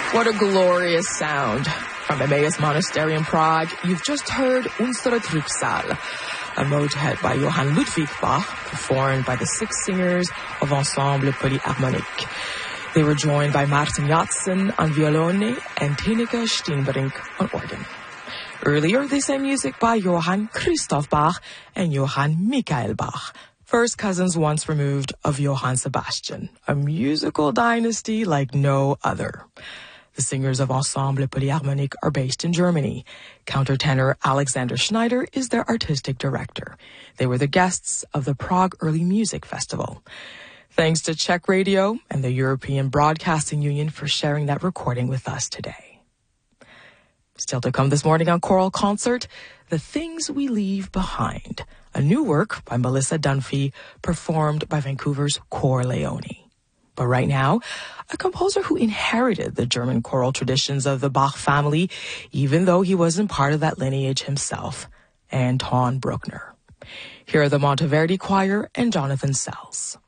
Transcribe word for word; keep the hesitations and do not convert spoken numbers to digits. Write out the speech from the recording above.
What a glorious sound. From Emmaus Monastery in Prague, you've just heard Unsere Trübsal, a motet by Johann Ludwig Bach, performed by the six singers of Ensemble Polyharmonique. They were joined by Martin Jatzen on violone and Tineke Steenbrink on organ. Earlier, they sang music by Johann Christoph Bach and Johann Michael Bach, first cousins once removed of Johann Sebastian, a musical dynasty like no other. The singers of Ensemble Polyharmonique are based in Germany. Countertenor Alexander Schneider is their artistic director. They were the guests of the Prague Early Music Festival. Thanks to Czech Radio and the European Broadcasting Union for sharing that recording with us today. Still to come this morning on Choral Concert, The Things We Leave Behind, a new work by Melissa Dunphy, performed by Vancouver's Cor Leone. But right now, a composer who inherited the German choral traditions of the Bach family, even though he wasn't part of that lineage himself, Anton Bruckner. Here are the Monteverdi Choir and Jonathan Sells.